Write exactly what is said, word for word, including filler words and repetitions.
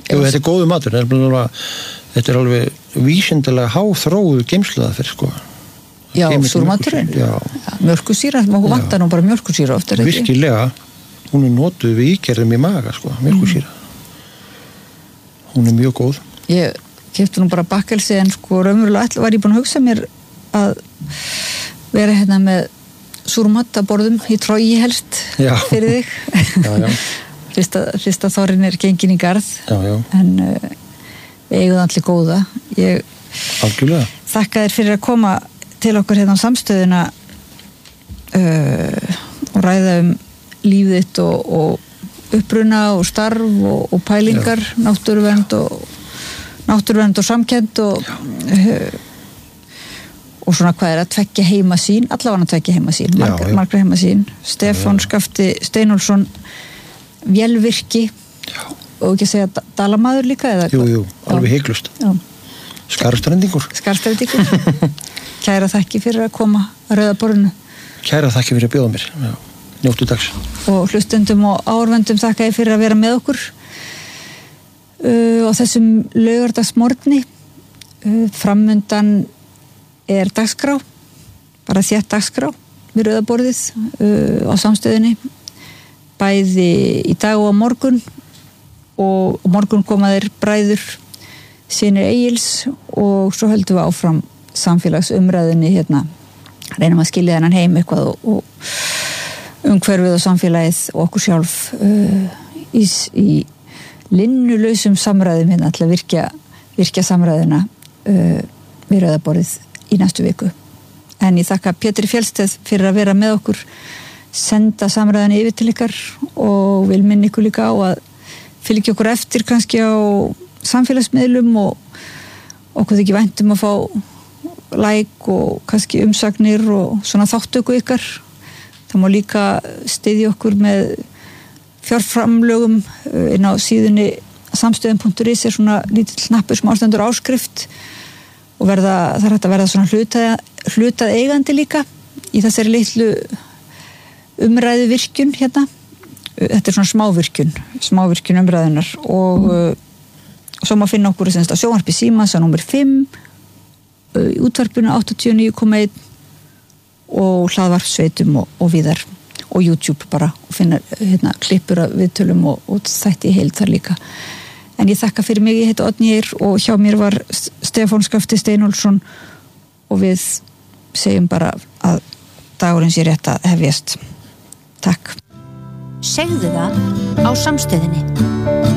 Jú, þetta er góðu matur, þetta er alveg vísindilega háþróuð geymsluaðferð, sko. Já, súrmaturinn. Já. Mjólkursýra, maður vantar nú bara mjólkursýra oft, er þetta ekki? Virkilega, hún er notuð við ígerðum í maga, sko, mjólkursýra. Mm. Hún er mjög góð. Ég keypti nú bara bakkelsi en sko raunverulega all var ég búin að hugsa mér að vera hérna með súrmataborðum í Trogi helst já. Fyrir þig. Já, já. Fyrsta, fyrsta þorrin er gengin í garð já, já. En uh, við eigum allir góða. Ég Algjörlega. Þakka þér fyrir að koma til okkur hérna á samstöðuna uh, og ræða um lífið þitt og, og uppruna og starf og, og pælingar, já. náttúruvernd og náttúruvernd og samkennd og uh, og svona hvað er að tveggja heima sín allavega að tveggja heima sín, margra, margra heima sín Stefán Skafti Steinólfsson vélvirki já. Og ekki að segja dalamaður líka eða jú, jú, alveg heiklust skarstrendingur skarstrendingur kæra þakki fyrir að koma að Rauða borðinu kæra þakki fyrir að bjóða mér já. Njóttu dags og hlustendum og árvendum þakka ég fyrir að vera með okkur uh, á þessum laugardagsmorgni uh, framundan er dagskrá bara þétt dagskrá við Rauða borðið uh, á samstöðinni bæði í dag og á morgun og, og morgun koma þeir bræður synir Egils og svo höldum við áfram samfélagsumræðinni hérna reynum að skilja þennan heim eitthvað og, og umhverfið og samfélagið og okkur sjálf uh, í, í linnulausum samræðum hérna til að virkja, virkja samræðina uh, við Rauða borðið í næstu viku. En ég þakka Pétri Fjellsteð fyrir að vera með okkur senda samræðan yfir til ykkar og vil minna ykkur líka á að fylgja okkur eftir kannski á samfélagsmiðlum og okkur þykir væntum að fá like og kannski umsagnir og svona þáttöku ykkar. Það má líka styðja okkur með fjárframlögum inn á síðunni samstöðin punktur is er svona lítill hnappur sem ástendur áskrift og verða, það er hægt að verða svona hlutað, hlutað eigandi líka í þessari litlu umræðu virkjun hérna. Þetta er svona smávirkjun, smávirkjun umræðunar og mm. uh, svo má finna okkur á sjónvarpi Símans á númer fimm uh, í útvarpinu áttatíu og níu komma eitt og hlaðvarpsveitum og, og víðar og YouTube bara og finna hérna, klippur af viðtölum og, og þætti í heild þar líka. En ég þakka fyrir mig, ég heiti Oddný Eir og hjá mér var Stefán Skafti Steinólfsson og við segjum bara að dagurinn sé rétt að hefjast. Takk. Segðu það á samstöðinni.